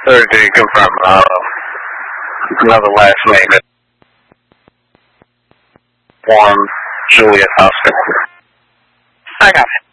Sir, do you confirm another last name? Form Juliet Hospital. I got it.